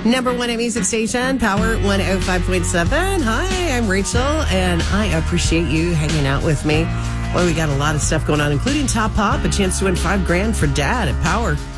Number one at music station, Power 105.7. Hi, I'm Rachel, and I appreciate you hanging out with me. Well, we got a lot of stuff going on, including Top Pop, a chance to win $5,000 for Dad at Power.